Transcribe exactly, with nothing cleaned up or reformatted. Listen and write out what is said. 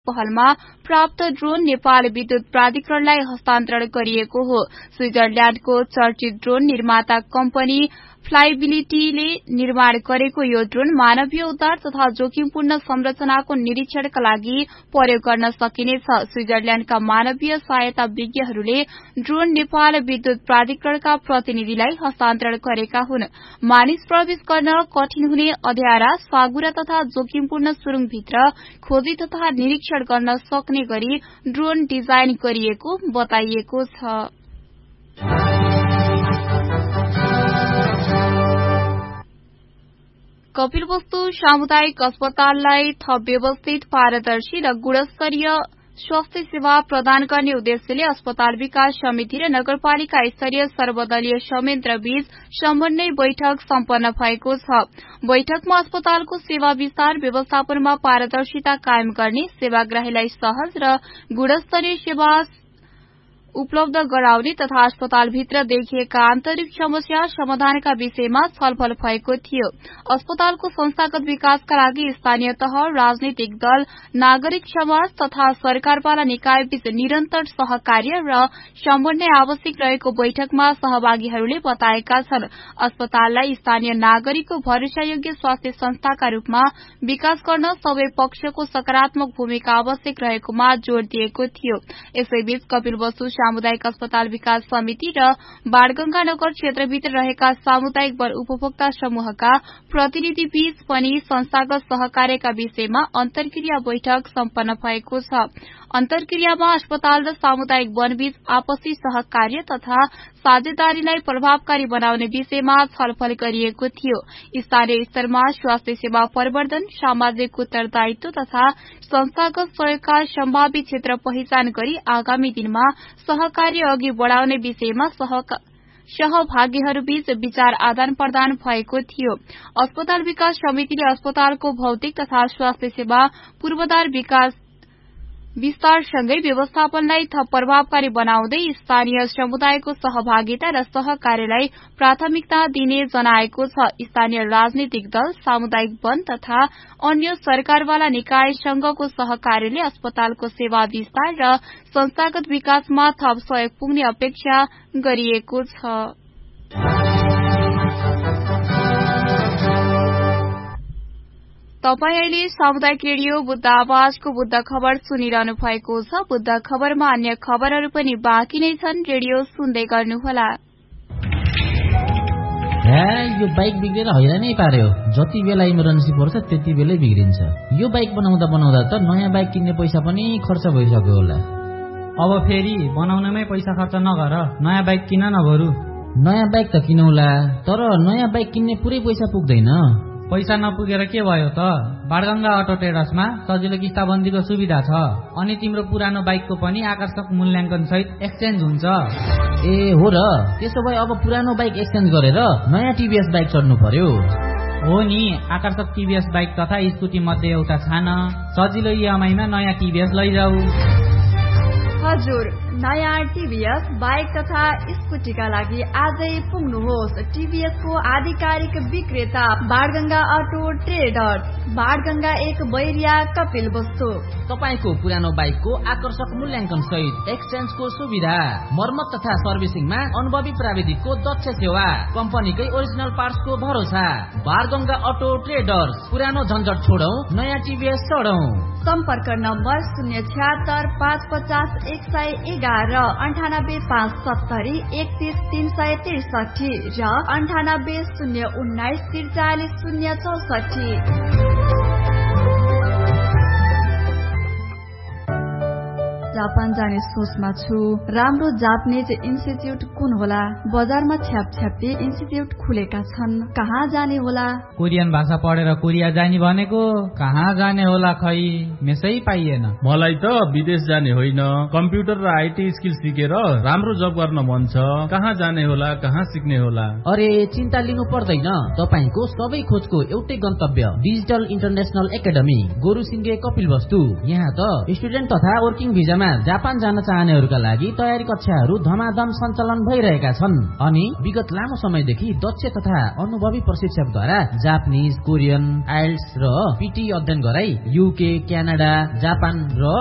पहलमा प्राप्त ड्रोन नेपाल विद्युत प्राधिकरणलाई हस्तान्तरण गरिएको हो। स्विजरल्याण्डको चर्चित ड्रोन निर्माता कम्पनी फ्लाइबिलिटीले निर्माण गरेको यो ड्रोन मानवीय उद्धार तथा जोखिमपूर्ण संरचनाको निरीक्षणका लागि प्रयोग गर्न सकिनेछ। स्विजरल्याण्डका मानवीय सहायता विज्ञहरूले ड्रोन नेपाल विद्युत प्राधिकरणका प्रतिनिधिलाई हस्तान्तरण गरेका हुन्। मानिस प्रवेश गर्न कठिन हुने अँध्यारा, साँघुरा तथा जोखिमपूर्ण सुरुङभित्र खोजी तथा निरीक्षण गर्न सक्ने गरी ड्रोन डिजाइन गरिएको बताइएको छ। कपिलवस्तु सामुदायिक अस्पताललाई थप व्यवस्थित, पारदर्शी र गुणस्तरीय स्वास्थ्य सेवा प्रदान गर्ने उद्देश्यले अस्पताल विकास समिति र नगरपालिका स्तरीय सर्वदलीय संयन्त्र बीच समन्वय बैठक सम्पन्न भएको छ। बैठकमा अस्पतालको सेवा विस्तार, व्यवस्थापनमा पारदर्शिता कायम गर्ने, सेवाग्राहीलाई सहज र गुणस्तरीय सेवा उपलब्ध गराउने तथा अस्पतालभित्र देखिएका आन्तरिक समस्या समाधानका विषयमा छलफल भएको थियो। अस्पतालको संस्थागत विकासका लागि स्थानीय तह, राजनीतिक दल, नागरिक समाज तथा सरकारवाला निकाय बीच निरन्तर सहकार्य र समन्वय आवश्यक रहेको बैठकमा सहभागीहरूले बताएका छन्। अस्पताललाई स्थानीय नागरिकको भरोसायोग्य स्वास्थ्य संस्थाका रूपमा विकास गर्न सबै पक्षको सकारात्मक भूमिका आवश्यक रहेकोमा जोड़ दिएको थियो। यसैबीच कपिलवस्तु सामुदायिक अस्पताल विकास समिति र बाणगंगा नगर क्षेत्रभित्र रहेका सामुदायिक वन उपभोक्ता समूहका प्रतिनिधि बीच पनि संस्थागत सहकार्यका विषयमा अन्तर्क्रिया बैठक सम्पन्न भएको छ। अन्तर्क्रियामा अस्पताल र सामुदायिक वन बीच आपसी सहकार्य तथा साझेदारीलाई प्रभावकारी बनाउने विषयमा छलफल गरिएको थियो। स्थानीय स्तरमा स्वास्थ्य सेवा प्रवर्धन, सामाजिक उत्तरदायित्व तथा संस्थागत सहयोगका सम्भावित क्षेत्र पहिचान गरी आगामी दिनमा सहकार्य अघि बढ़ाउने विषयमा सहभागीहरूबीच विचार आदान प्रदान भएको थियो। अस्पताल विकास समितिले अस्पतालको भौतिक तथा स्वास्थ्य सेवा पूर्वाधार विकास विस्तारसँगै व्यवस्थापनलाई थप प्रभावकारी बनाउँदै स्थानीय समुदायको सहभागिता र सहकार्यलाई प्राथमिकता दिने जनाएको छ। स्थानीय राजनीतिक दल, सामुदायिक वन तथा अन्य सरकारवाला निकायसँगको सहकार्यले अस्पतालको सेवा विस्तार र संस्थागत विकासमा थप सहयोग पुग्ने अपेक्षा गरिएको छ। तपाई अहिले सामुदायिक रेडियो बुद्ध आवाजको बुद्ध खबर सुनिरहनु भएको छ। बुद्ध खबरमा अन्य खबरहरू पनि बाँकी नै छन्, रेडियो सुन्दै गर्नुहोला। यो बाइक बिग्रेर हैरानै पार्यो। जति बेला इमर्जेन्सी पर्छ त्यति बेलै बिग्रिन्छ। यो बाइक बनाउँदा बनाउँदा त नयाँ बाइक किन्ने पैसा पनि खर्च भइसक्यो होला। अब फेरि बनाउनमै पैसा खर्च नगर, नयाँ बाइक किन न बरु। नयाँ बाइक त किनौला, तर नयाँ बाइक किन्ने पुरै पैसा पुग्दैन। पैसा नपुगेर के भयो त? बाणगंगा अटो ट्रेडर्समा सजिलो किस्ताबन्दीको सुविधा छ, अनि तिम्रो पुरानो बाइकको पनि आकर्षक मूल्याङ्कन सहित एक्सचेन्ज हुन्छ। ए हो र, त्यसो भए अब पुरानो बाइक एक्सचेन्ज गरेर नयाँ टिभीएस बाइक चढ्नु पर्यो। हो नि, आकर्षक टिभीएस बाइक तथा स्कुटी मध्ये एउटा छान, सजिलो इएमआईमा नयाँ टिभीएस लैजाऊ। हजुर, नयाँ टिभीएस बाइक तथा स्कुटीका लागि आजै पुग्नुहोस्। टिभीएस को आधिकारिक विक्रेता बाणगंगा अटो ट्रेडर्स, बाणगंगा एक बैरिया कपिलवस्तु। तपाईको पुरानो बाइकको आकर्षक मूल्याङ्कन सहित एक्सचेन्जको सुविधा, मर्मत तथा सर्भिसिङमा अनुभवी प्राविधिकको दक्ष सेवा, कम्पनीकै ओरिजिनल पार्ट्सको भरोसा। बाणगंगा अटो ट्रेडर्स, पुरानो झन्झट छोडौं, नयाँ टिभीएस चढौं। सम्पर्क नम्बर शून्य छ्यात्तर पाँच पचास एक सय एघार, अन्ठानब्बे पाँच सत्तरी एकतीस तीन सय त्रिसठी र अन्ठानब्बे शून्य उन्नाइस त्रिचालिस शून्य चौसठी। जापान जाने सोचमा छु। राम्रो जापानिज इन्स्टिट्युट कुन होला? बजारमा छ्यापछ्यापी इन्स्टिट्युट खुलेका छन्, कहाँ जाने होला? कोरियन भाषा पढेर कोरिया जाने भनेको, कहाँ जाने होला खै, मेसै पाइएन। मलाई त विदेश जाने होइन, कम्प्युटर र आइटी स्किल सिकेर राम्रो जब गर्न मन छ, कहाँ जाने होला, कहाँ सिक्ने होला? अरे चिन्ता लिनु पर्दैन, तपाईको सबै खोजको एउटै गन्तव्य डिजिटल इन्टरनेशनल एकाडेमी गोरुसिंगे कपिलवस्तु। यहाँ त स्टुडेन्ट तथा वर्किङ भिजामा जापान जान चाहनेहरूका लागि तयारी कक्षाहरू धमाधम सञ्चालन भइरहेका छन् अनि विगत लामो समयदेखि दक्ष तथा अनुभवी प्रशिक्षकद्वारा जापानिज, कोरियन, आइएल्टिएस र पीटी अध्ययन गराई युके, क्यानाडा, जापान र